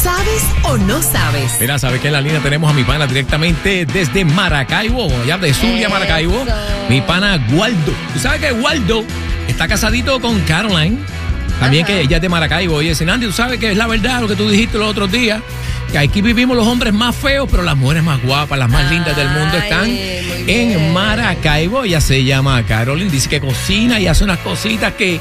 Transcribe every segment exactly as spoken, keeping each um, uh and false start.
¿Sabes o no sabes? Mira, ¿sabes que en la línea tenemos a mi pana directamente desde Maracaibo, allá de Zulia, Maracaibo? Mi pana Waldo. ¿Tú sabes que Waldo está casadito con Caroline? También Ajá. que ella es de Maracaibo. Oye, Sinandi, ¿tú sabes que es la verdad lo que tú dijiste los otros días? Que aquí vivimos los hombres más feos, pero las mujeres más guapas, las más lindas del mundo están Ay, en Maracaibo. Ella se llama Caroline, dice que cocina y hace unas cositas que...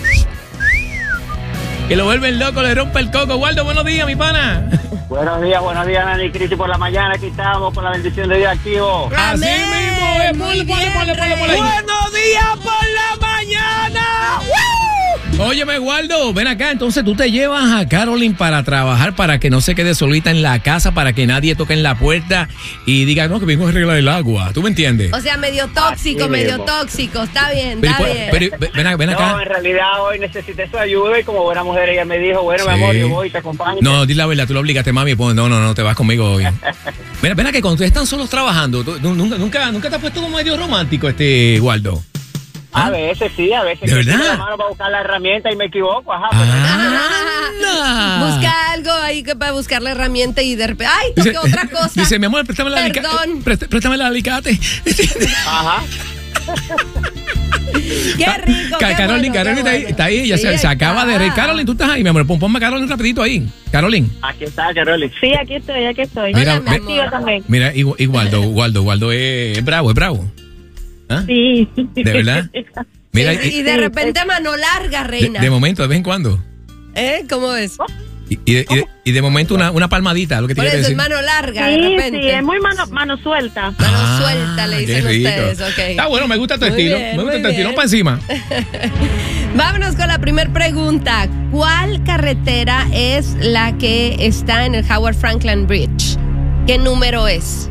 que lo vuelven loco, le rompe el coco. Waldo, buenos días, mi pana. Buenos días, buenos días, Nani Cristi, por la mañana. Aquí estamos con la bendición de Dios activo. Así mismo, eh, ponle, ponle, ponle, ponle, ponle. Buenos días por la mañana. ¡Woo! Óyeme, Waldo, ven acá. Entonces tú te llevas a Caroline para trabajar, para que no se quede solita en la casa, para que nadie toque en la puerta y diga, no, que vengo a arreglar el agua. ¿Tú me entiendes? O sea, medio tóxico, Así medio mismo. tóxico. Está bien, pero, está pero, bien. Pero, ven, acá, ven acá. No, en realidad hoy necesité su ayuda y como buena mujer ella me dijo, bueno, sí. mi amor, yo voy, te acompaño. No, di la verdad, tú lo obligaste, mami. Pues, no, no, no, te vas conmigo hoy. Mira, ven acá, cuando ustedes están solos trabajando, ¿tú, nunca, nunca, nunca te has puesto como medio romántico este Waldo? ¿Ah? A veces sí, a veces. ¿De verdad? La mano para buscar la herramienta y me equivoco, ajá. Ah, busca algo ahí que para buscar la herramienta y de repente, ay, toqué dice, otra cosa. Dice, mi amor, préstame el alicate. Préstame, préstame el alicate. Ajá. Qué rico, Ca qué Caroline, bueno, Caroline qué está ahí, bueno. está ahí, ella Sí, se, se acaba está. de reír. Caroline, tú estás ahí, mi amor, pon, ponme a Caroline rapidito ahí. Caroline. Aquí está, Caroline. Sí, aquí estoy, aquí estoy. Mira, Hola, mi ve, amor. también. mira, y, y Waldo, Waldo, Waldo es, es bravo, es bravo. ¿Ah? Sí. ¿De verdad? Mira, y, y de repente mano larga, de, reina. de momento, de vez en cuando. ¿Eh? ¿Cómo es? Y, y, de, y, de, y de momento una, una palmadita, lo que te Por quiero eso decir. es mano larga, de Sí, repente. sí, es muy mano, mano suelta. Mano Ah, suelta, le qué dicen rico. ustedes, ok. Está bueno, me gusta tu Muy estilo. bien, me gusta muy tu estilo. bien. Para encima. Vámonos con la primera pregunta. ¿Cuál carretera es la que está en el Howard Franklin Bridge? ¿Qué número es?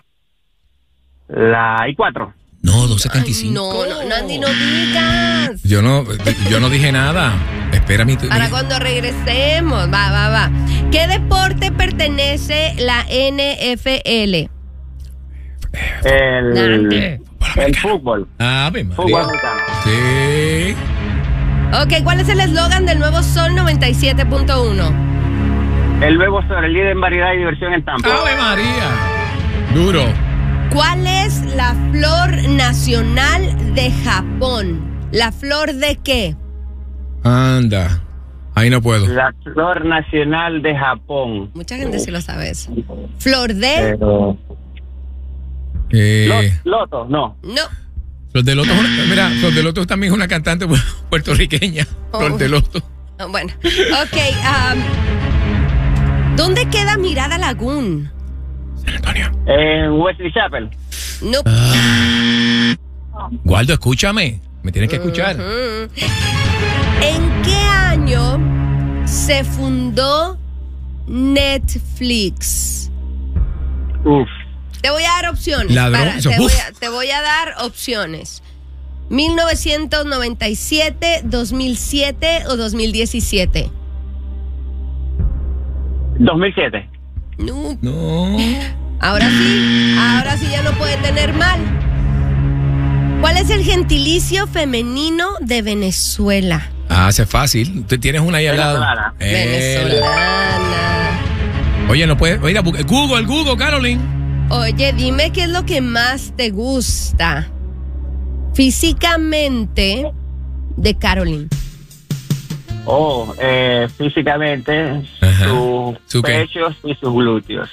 La I cuatro. No, doscientos setenta y cinco. No, no, Nandi, no digas. Yo no, yo no dije nada. Espera mi. Para cuando regresemos. Va, va, va. ¿Qué deporte pertenece la N F L? El, Nandi. el fútbol. Ave María. Fútbol americano. Sí. Ok, ¿cuál es el eslogan del nuevo Sol noventa y siete punto uno? El nuevo sobre el líder en variedad y diversión en Tampa. Ave María. Duro. ¿Cuál es la flor nacional de Japón? ¿La flor de qué? Anda. Ahí no puedo. La flor nacional de Japón. Mucha gente sí lo sabe eso. ¿Flor de? Pero... Eh, Lot, Loto, no. No. Flor de Loto, es una- mira, Flor de Loto también es una cantante pu- puertorriqueña. Flor Oh. de Loto. Oh, bueno, ok. um, ¿Dónde queda Mirada Lagoon? San Antonio. En Wesley Chapel. No. Waldo, escúchame. Me tienes que escuchar. Ujú. ¿En qué año se fundó Netflix? Uf. Te voy a dar opciones. Ladrón, para- eso, te, voy uf. a, te voy a dar opciones. mil novecientos noventa y siete, dos mil siete o dos mil diecisiete. dos mil siete. No. No. Ahora sí, ahora sí ya no puede tener mal. ¿Cuál es el gentilicio femenino de Venezuela? Ah, hace fácil. Tú tienes una ahí al lado. Venezolana. Eh, Venezolana. Oye, no puedes. Oiga, bu- Google, Google, Caroline. Oye, dime qué es lo que más te gusta físicamente de Caroline. Oh, eh, físicamente, Ajá. sus ¿Su qué? pechos y sus glúteos.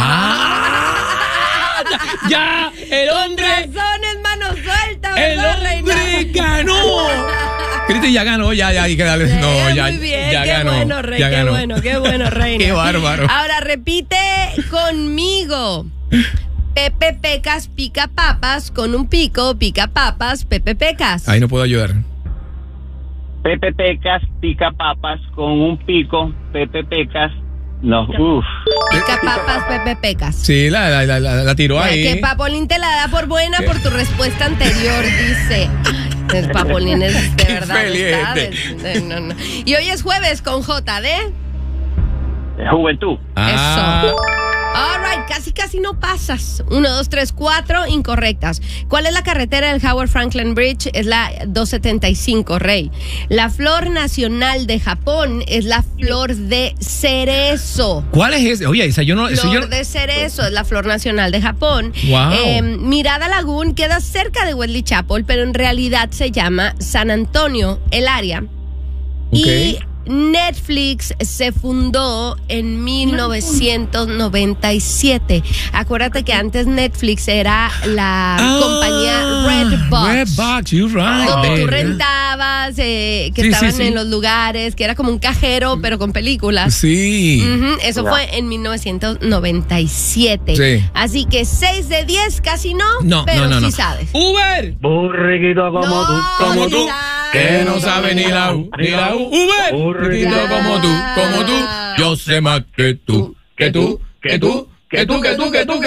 ¡Ah! ¡Ya! ¡El hombre! Razones, mano suelta, ¡El ¿verdad, hombre reina? ganó! Cristi ya ganó, ya, ya, hay que darle. No, Eh, ya, muy bien, ya qué ganó. bueno, Rey, ya qué ganó. bueno, qué bueno, reina. Qué bárbaro. Ahora repite conmigo. Pepe Pecas pica papas con un pico, pica papas, Pepe Pecas. Ahí no puedo ayudar. Pepe Pecas pica papas con un pico. Pepe Pecas, no, uff. Pica papas, Pepe Pecas. Sí, la, la, la, la, la tiró ahí. Que Papolín te la da por buena ¿Qué? por tu respuesta anterior, dice. El Papolín es de Qué verdad. está feliz. de- de- no, no. Y hoy es jueves con J D. Juventud. Ah, Eso. All right, casi casi casi no pasas. Uno, dos, tres, cuatro incorrectas. ¿Cuál es la carretera del Howard Franklin Bridge? Es la doscientos setenta y cinco, Rey. La flor nacional de Japón es la flor de cerezo. ¿Cuál es ese? Oye, esa yo no... Eso Flor yo... de cerezo es la flor nacional de Japón. Wow. Eh, Mirada Lagoon queda cerca de Wesley Chapel, pero en realidad se llama San Antonio, el área. Y Netflix se fundó en mil novecientos noventa y siete. Acuérdate que antes Netflix era la Ah, compañía Redbox. Redbox, you're right. Donde tú baby. rentabas, eh, que Sí, estaban sí, sí. en los lugares, que era como un cajero, pero con películas. Sí. Ujú, eso Ya. fue en mil novecientos noventa y siete. Sí. Así que seis de diez casi no, No, pero no, no, sí no. sabes. Uber, Burriquito como No, tú, como tú. que no sabe ni la U, ni la U. Uber, Burrito Burrito como tú, como tú. Yo sé más que tú, que tú, que tú, que tú, que tú, que tú.